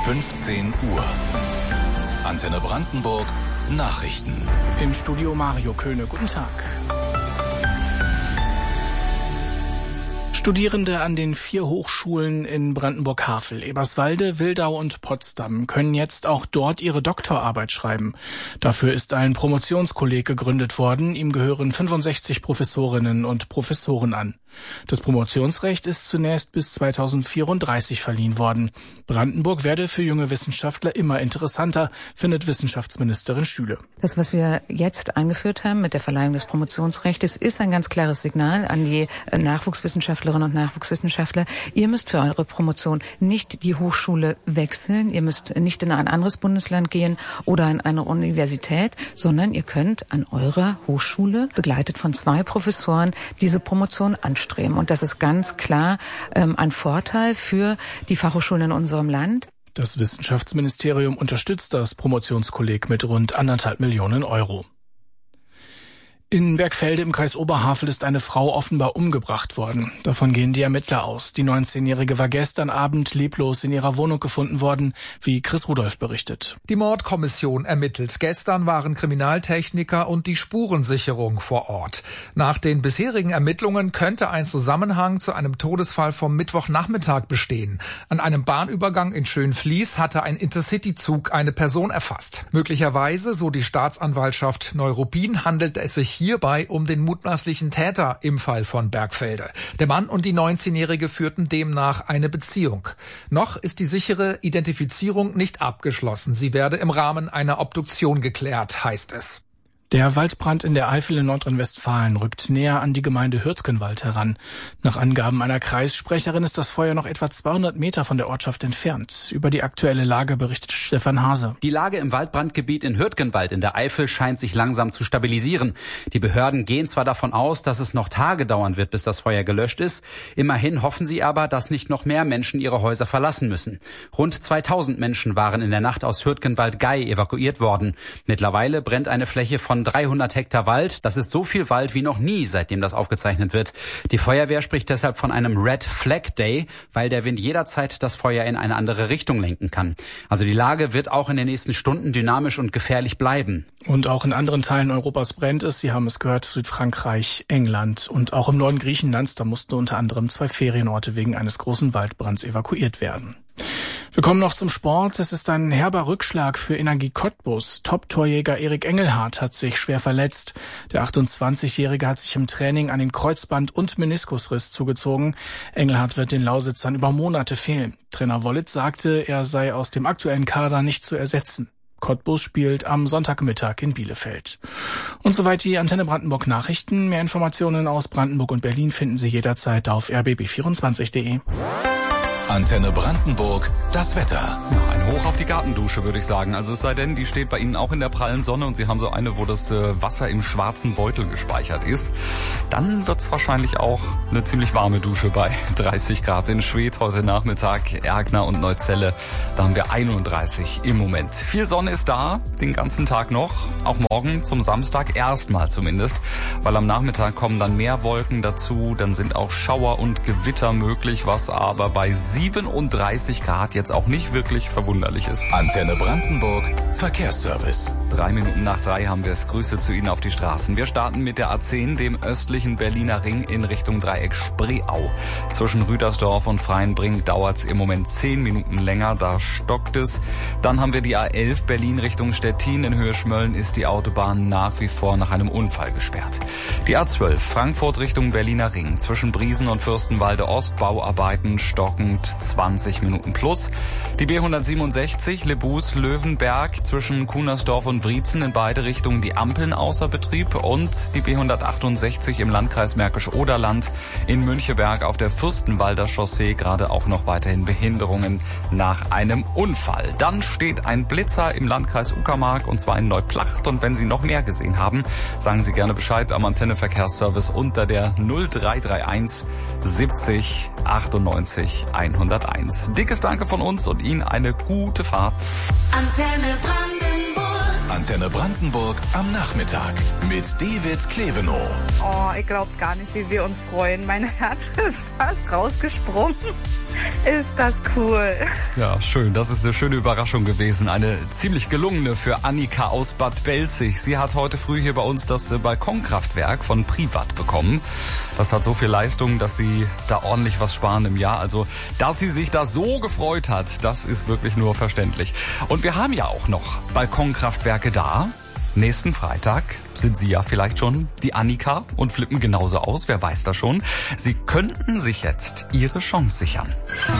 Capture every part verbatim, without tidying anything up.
fünfzehn Uhr. Antenne Brandenburg Nachrichten. Im Studio Mario Köhne. Guten Tag. Studierende an den vier Hochschulen in Brandenburg-Havel, Eberswalde, Wildau und Potsdam können jetzt auch dort ihre Doktorarbeit schreiben. Dafür ist ein Promotionskolleg gegründet worden. Ihm gehören fünfundsechzig Professorinnen und Professoren an. Das Promotionsrecht ist zunächst bis zweitausendvierunddreißig verliehen worden. Brandenburg werde für junge Wissenschaftler immer interessanter, findet Wissenschaftsministerin Schüle. Das, was wir jetzt eingeführt haben mit der Verleihung des Promotionsrechts, ist ein ganz klares Signal an die Nachwuchswissenschaftlerinnen und Nachwuchswissenschaftler. Ihr müsst für eure Promotion nicht die Hochschule wechseln, ihr müsst nicht in ein anderes Bundesland gehen oder in eine Universität, sondern ihr könnt an eurer Hochschule, begleitet von zwei Professoren, diese Promotion anstreben. Und das ist ganz klar ähm, ein Vorteil für die Fachhochschulen in unserem Land. Das Wissenschaftsministerium unterstützt das Promotionskolleg mit rund anderthalb Millionen Euro. In Bergfelde im Kreis Oberhavel ist eine Frau offenbar umgebracht worden. Davon gehen die Ermittler aus. Die neunzehnjährige war gestern Abend leblos in ihrer Wohnung gefunden worden, wie Chris Rudolph berichtet. Die Mordkommission ermittelt. Gestern waren Kriminaltechniker und die Spurensicherung vor Ort. Nach den bisherigen Ermittlungen könnte ein Zusammenhang zu einem Todesfall vom Mittwochnachmittag bestehen. An einem Bahnübergang in Schönfließ hatte ein Intercity-Zug eine Person erfasst. Möglicherweise, so die Staatsanwaltschaft Neuruppin, handelt es sich hierbei um den mutmaßlichen Täter im Fall von Bergfelde. Der Mann und die neunzehnjährige führten demnach eine Beziehung. Noch ist die sichere Identifizierung nicht abgeschlossen. Sie werde im Rahmen einer Obduktion geklärt, heißt es. Der Waldbrand in der Eifel in Nordrhein-Westfalen rückt näher an die Gemeinde Hürtgenwald heran. Nach Angaben einer Kreissprecherin ist das Feuer noch etwa zweihundert Meter von der Ortschaft entfernt. Über die aktuelle Lage berichtet Stefan Hase. Die Lage im Waldbrandgebiet in Hürtgenwald in der Eifel scheint sich langsam zu stabilisieren. Die Behörden gehen zwar davon aus, dass es noch Tage dauern wird, bis das Feuer gelöscht ist. Immerhin hoffen sie aber, dass nicht noch mehr Menschen ihre Häuser verlassen müssen. Rund zweitausend Menschen waren in der Nacht aus Hürtgenwald-Gei evakuiert worden. Mittlerweile brennt eine Fläche von dreihundert Hektar Wald. Das ist so viel Wald wie noch nie, seitdem das aufgezeichnet wird. Die Feuerwehr spricht deshalb von einem Red Flag Day, weil der Wind jederzeit das Feuer in eine andere Richtung lenken kann. Also die Lage wird auch in den nächsten Stunden dynamisch und gefährlich bleiben. Und auch in anderen Teilen Europas brennt es. Sie haben es gehört, Südfrankreich, England und auch im Norden Griechenlands. Da mussten unter anderem zwei Ferienorte wegen eines großen Waldbrands evakuiert werden. Wir kommen noch zum Sport. Es ist ein herber Rückschlag für Energie Cottbus. Top-Torjäger Erik Engelhardt hat sich schwer verletzt. Der achtundzwanzigjährige hat sich im Training an den Kreuzband- und Meniskusriss zugezogen. Engelhardt wird den Lausitzern über Monate fehlen. Trainer Wollitz sagte, er sei aus dem aktuellen Kader nicht zu ersetzen. Cottbus spielt am Sonntagmittag in Bielefeld. Und soweit die Antenne Brandenburg Nachrichten. Mehr Informationen aus Brandenburg und Berlin finden Sie jederzeit auf r b b vierundzwanzig punkt de. Antenne Brandenburg, das Wetter. Ein Hoch auf die Gartendusche, würde ich sagen. Also es sei denn, die steht bei Ihnen auch in der prallen Sonne und Sie haben so eine, wo das äh, Wasser im schwarzen Beutel gespeichert ist. Dann wird's wahrscheinlich auch eine ziemlich warme Dusche bei dreißig Grad in Schwedt heute Nachmittag, Ergner und Neuzelle. Da haben wir einunddreißig im Moment. Viel Sonne ist da, den ganzen Tag noch. Auch morgen zum Samstag erstmal zumindest, weil am Nachmittag kommen dann mehr Wolken dazu. Dann sind auch Schauer und Gewitter möglich, was aber bei siebenunddreißig Grad jetzt auch nicht wirklich verwunderlich ist. Antenne Brandenburg, Verkehrsservice. Drei Minuten nach drei haben wir es. Grüße zu Ihnen auf die Straßen. Wir starten mit der A zehn, dem östlichen Berliner Ring in Richtung Dreieck Spreeau. Zwischen Rüdersdorf und Freienbrink dauert es im Moment zehn Minuten länger, da stockt es. Dann haben wir die A elf, Berlin Richtung Stettin. In Höhe Schmölln ist die Autobahn nach wie vor nach einem Unfall gesperrt. Die A zwölf, Frankfurt Richtung Berliner Ring. Zwischen Briesen und Fürstenwalde Ost, Bauarbeiten stockend zwanzig Minuten plus. Die B hundertsiebenundsechzig, Lebus Löwenberg zwischen Kunersdorf und Wriezen in beide Richtungen die Ampeln außer Betrieb und die B hundertachtundsechzig im Landkreis Märkisch-Oderland in Müncheberg auf der Fürstenwalder Chaussee gerade auch noch weiterhin Behinderungen nach einem Unfall. Dann steht ein Blitzer im Landkreis Uckermark und zwar in Neuplacht und wenn Sie noch mehr gesehen haben, sagen Sie gerne Bescheid am Antenne Verkehrsservice unter der null drei drei eins siebzig achtundneunzig hunderteins. Dickes Danke von uns und Ihnen eine gute Fahrt. Antenne Brandenburg. Antenne Brandenburg am Nachmittag mit David Klevenow. Oh, ich glaub's gar nicht, wie wir uns freuen. Mein Herz ist fast rausgesprungen. Ist das cool. Ja, schön. Das ist eine schöne Überraschung gewesen. Eine ziemlich gelungene für Annika aus Bad Belzig. Sie hat heute früh hier bei uns das Balkonkraftwerk von Privat bekommen. Das hat so viel Leistung, dass sie da ordentlich was sparen im Jahr. Also, dass sie sich da so gefreut hat, das ist wirklich nur verständlich. Und wir haben ja auch noch Balkonkraftwerke da. Nächsten Freitag sind Sie ja vielleicht schon die Annika und flippen genauso aus, wer weiß das schon. Sie könnten sich jetzt Ihre Chance sichern.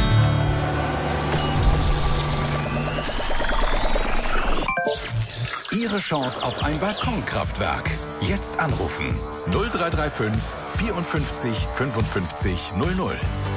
Ihre Chance auf ein Balkonkraftwerk. Jetzt anrufen null drei drei fünf vierundfünfzig fünfundfünfzig null null.